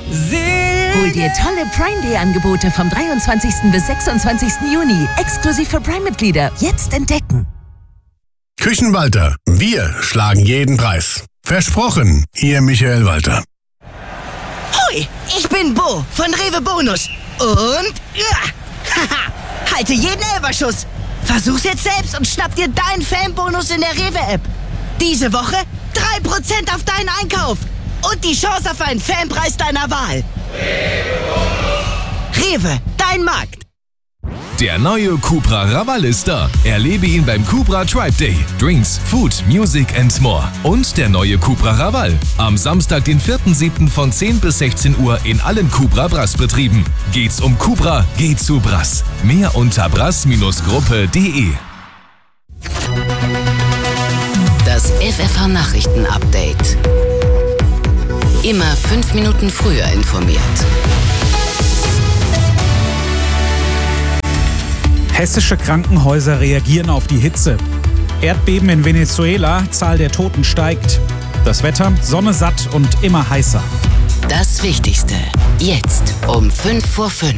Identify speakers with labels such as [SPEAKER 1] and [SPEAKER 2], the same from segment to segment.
[SPEAKER 1] Hol dir tolle Prime Day Angebote vom 23. bis 26. Juni. Exklusiv für Prime-Mitglieder. Jetzt entdecken.
[SPEAKER 2] Küchenwalter. Wir schlagen jeden Preis. Versprochen, Ihr Michael Walter.
[SPEAKER 3] Hoi, ich bin Bo von Rewe Bonus. Und halte jeden Elferschuss. Versuch's jetzt selbst und schnapp dir deinen Fanbonus in der Rewe-App. Diese Woche 3% auf deinen Einkauf. Und die Chance auf einen Fanpreis deiner Wahl. Rewe, dein Markt.
[SPEAKER 4] Der neue Cupra Raval ist da. Erlebe ihn beim Cupra Tribe Day. Drinks, Food, Music and more. Und der neue Cupra Raval. Am Samstag, den 4.7. von 10 bis 16 Uhr in allen Cupra Brass-Betrieben. Geht's um Cupra, geht's zu Brass. Mehr unter brass-gruppe.de.
[SPEAKER 5] Das FFH-Nachrichten-Update. Immer 5 Minuten früher informiert.
[SPEAKER 6] Hessische Krankenhäuser reagieren auf die Hitze. Erdbeben in Venezuela, Zahl der Toten steigt. Das Wetter, Sonne satt und immer heißer.
[SPEAKER 5] Das Wichtigste, jetzt um 5:05.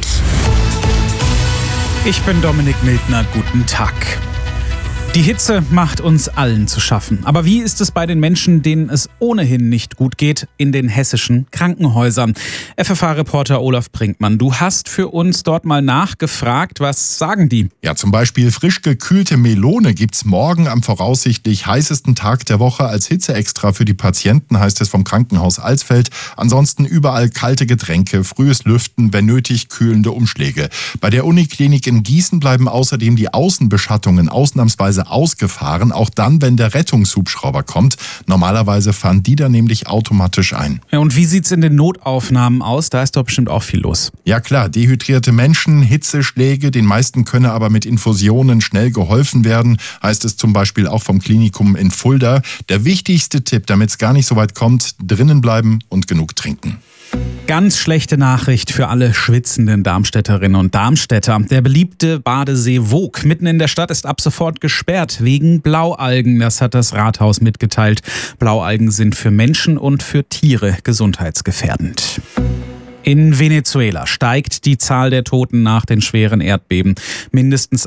[SPEAKER 6] Ich bin Dominik Mildner, guten Tag. Die Hitze macht uns allen zu schaffen. Aber wie ist es bei den Menschen, denen es ohnehin nicht gut geht, in den hessischen Krankenhäusern? FFH-Reporter Olaf Brinkmann, du hast für uns dort mal nachgefragt. Was sagen die?
[SPEAKER 7] Ja, zum Beispiel frisch gekühlte Melone gibt's morgen am voraussichtlich heißesten Tag der Woche als Hitzeextra für die Patienten, heißt es vom Krankenhaus Alsfeld. Ansonsten überall kalte Getränke, frühes Lüften, wenn nötig kühlende Umschläge. Bei der Uniklinik in Gießen bleiben außerdem die Außenbeschattungen ausnahmsweise ausgefahren, auch dann, wenn der Rettungshubschrauber kommt. Normalerweise fahren die dann nämlich automatisch ein.
[SPEAKER 6] Ja, und wie sieht's in den Notaufnahmen aus? Da ist doch bestimmt auch viel los.
[SPEAKER 7] Ja klar, dehydrierte Menschen, Hitzeschläge, den meisten könne aber mit Infusionen schnell geholfen werden, heißt es zum Beispiel auch vom Klinikum in Fulda. Der wichtigste Tipp, damit es gar nicht so weit kommt, drinnen bleiben und genug trinken.
[SPEAKER 6] Ganz schlechte Nachricht für alle schwitzenden Darmstädterinnen und Darmstädter. Der beliebte Badesee Voog mitten in der Stadt ist ab sofort gesperrt wegen Blaualgen. Das hat das Rathaus mitgeteilt. Blaualgen sind für Menschen und für Tiere gesundheitsgefährdend. In Venezuela steigt die Zahl der Toten nach den schweren Erdbeben. Mindestens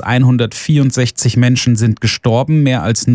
[SPEAKER 6] 164 Menschen sind gestorben, mehr als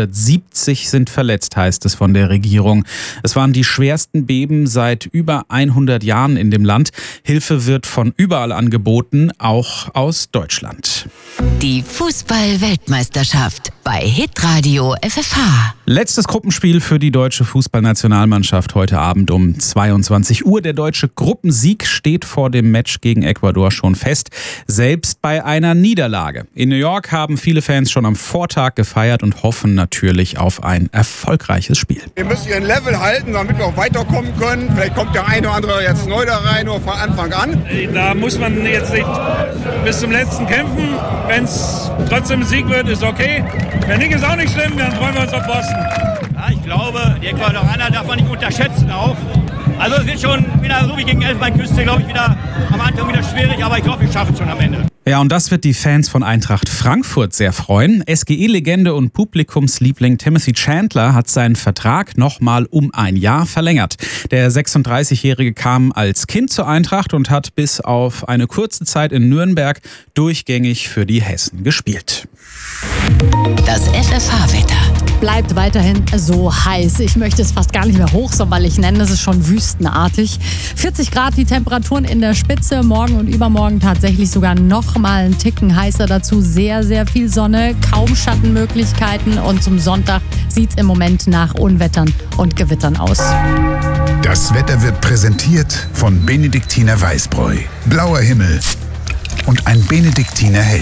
[SPEAKER 6] 970 sind verletzt, heißt es von der Regierung. Es waren die schwersten Beben seit über 100 Jahren in dem Land. Hilfe wird von überall angeboten, auch aus Deutschland.
[SPEAKER 5] Die Fußball-Weltmeisterschaft bei Hitradio FFH.
[SPEAKER 6] Letztes Gruppenspiel für die deutsche Fußballnationalmannschaft heute Abend um 22 Uhr. Der deutsche Gruppensieg steht vor dem Match gegen Ecuador schon fest, selbst bei einer Niederlage. In New York haben viele Fans schon am Vortag gefeiert und hoffen natürlich auf ein erfolgreiches Spiel.
[SPEAKER 8] Wir müssen ihren Level halten, damit wir auch weiterkommen können. Vielleicht kommt der eine oder andere jetzt neu da rein, nur von Anfang an.
[SPEAKER 9] Da muss man jetzt nicht bis zum letzten kämpfen. Wenn es trotzdem ein Sieg wird, ist okay. Wenn nicht, ist auch nicht schlimm, dann freuen wir uns auf Boston.
[SPEAKER 10] Ja, ich glaube, die Ecuadorianer darf man nicht unterschätzen auch. Also es wird schon wieder, so wie gegen Elfenbeinküste, glaube ich, wieder am Anfang wieder schwierig, aber ich glaube, wir schaffen es schon am Ende.
[SPEAKER 6] Ja, und das wird die Fans von Eintracht Frankfurt sehr freuen. SGE-Legende und Publikumsliebling Timothy Chandler hat seinen Vertrag nochmal um ein Jahr verlängert. Der 36-Jährige kam als Kind zur Eintracht und hat bis auf eine kurze Zeit in Nürnberg durchgängig für die Hessen gespielt.
[SPEAKER 5] Das FFH-Wetter.
[SPEAKER 11] Bleibt weiterhin so heiß. Ich möchte es fast gar nicht mehr hochsommerlich nennen. Es ist schon wüstenartig. 40 Grad die Temperaturen in der Spitze. Morgen und übermorgen tatsächlich sogar noch mal einen Ticken heißer dazu. Sehr, sehr viel Sonne, kaum Schattenmöglichkeiten. Und zum Sonntag sieht es im Moment nach Unwettern und Gewittern aus.
[SPEAKER 12] Das Wetter wird präsentiert von Benediktiner Weißbräu. Blauer Himmel und ein Benediktiner Hell.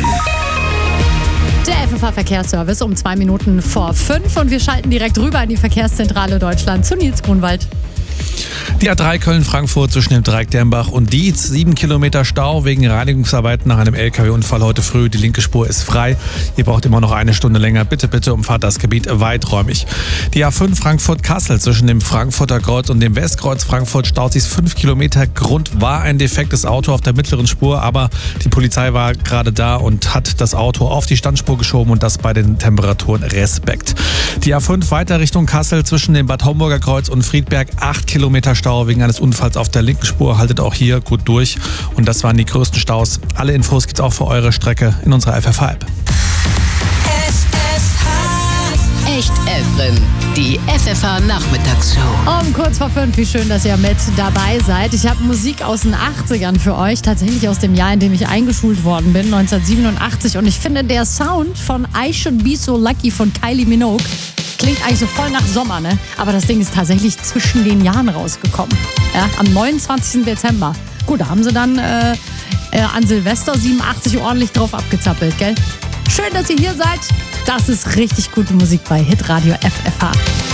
[SPEAKER 11] Der FFH-Verkehrsservice um 2 Minuten vor 5 und wir schalten direkt rüber in die Verkehrszentrale Deutschland zu Nils Grunwald.
[SPEAKER 13] Die A3 Köln-Frankfurt zwischen dem Dreieck Dernbach und Dietz. 7 Kilometer Stau wegen Reinigungsarbeiten nach einem LKW-Unfall heute früh. Die linke Spur ist frei. Ihr braucht immer noch eine Stunde länger. Bitte umfahrt das Gebiet weiträumig. Die A5 Frankfurt-Kassel zwischen dem Frankfurter Kreuz und dem Westkreuz Frankfurt staut sich 5 Kilometer. Grund war ein defektes Auto auf der mittleren Spur, aber die Polizei war gerade da und hat das Auto auf die Standspur geschoben und das bei den Temperaturen Respekt. Die A5 weiter Richtung Kassel zwischen dem Bad Homburger Kreuz und Friedberg 8 Kilometer Kilometer Stau wegen eines Unfalls auf der linken Spur. Haltet auch hier gut durch. Und das waren die größten Staus. Alle Infos gibt's auch für eure Strecke in unserer FFH-App.
[SPEAKER 5] Echt Efren, die FFH-Nachmittagsshow.
[SPEAKER 11] Um kurz vor 5, wie schön, dass ihr mit dabei seid. Ich habe Musik aus den 80ern für euch, tatsächlich aus dem Jahr, in dem ich eingeschult worden bin, 1987. Und ich finde, der Sound von I Should Be So Lucky von Kylie Minogue klingt eigentlich so voll nach Sommer, ne? Aber das Ding ist tatsächlich zwischen den Jahren rausgekommen. Ja, am 29. Dezember. Gut, da haben sie dann an Silvester 87 ordentlich drauf abgezappelt, gell? Schön, dass ihr hier seid. Das ist richtig gute Musik bei Hitradio FFH.